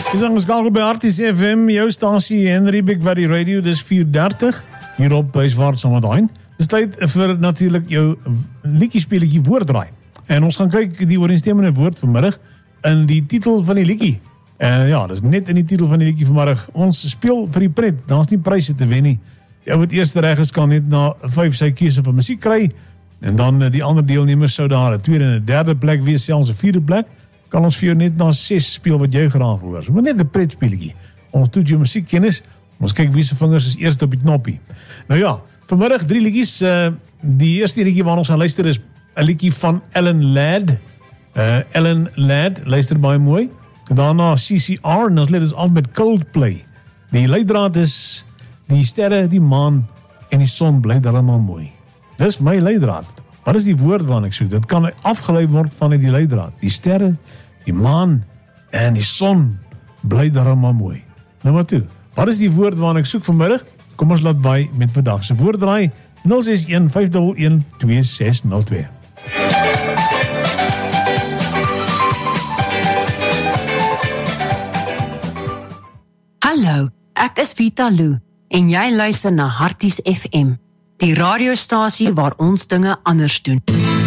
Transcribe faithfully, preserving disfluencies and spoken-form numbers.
Dis aangeskakel by Arties F M, jou stasie Henry Big Valley Radio, dis vier dertig, hier op Huiswaarts aan Wadhain. Dis tyd vir natuurlijk jou liedjiespeletjie woorddraai. En ons gaan kyk die ooreenstemmende woord vanmiddag in die titel van die liedjie. En ja, dis net in die titel van die liedjie vanmiddag. Ons speel vir die pret, daar is nie pryse te wen nie. Jou wat eerste reg is, kan net na vyf sy keuse van musiek kry. En dan die ander deelnemers sou daar 'n tweede en 'n derde plek wees, selfs 'n vierde plek. Kan ons vir jou net na ses speel wat jy graag wil hoor. So, maar net 'n pret speletjie. Ons toets jou musiekkennis. Ons kyk wie se vingers is eerst op die knoppie. Nou ja, vanmiddag drie liedjies. Uh, die eerste liedjie waarna ons gaan luister is 'n liedjie van Ellen Ladd. Uh, Ellen Ladd, luister baie mooi. Daarna C C R en ons let ons af met Coldplay. Die leidraad is die sterre, die maan en die son bly allemaal mooi. Dis my leidraad. Wat is die woord waarna ek soek? Dit kan afgelei word van die leidraad. Die sterre, die maan en die son bly allemaal mooi. Nou maar toe. Wat is die woord waarna ek soek vanmiddag? Kom ons laat by met vandag se woorddraai nul ses een vyf een een twee ses nul twee. Hallo, ek is Vita Lou en jy luister na Harties F M, die radiostasie waar ons dinge anders doen.